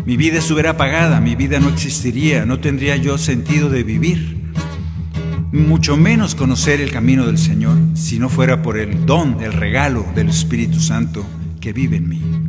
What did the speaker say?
Mi vida estuviera apagada, mi vida no existiría, no tendría yo sentido de vivir, mucho menos conocer el camino del Señor, si no fuera por el don, el regalo del Espíritu Santo que vive en mí.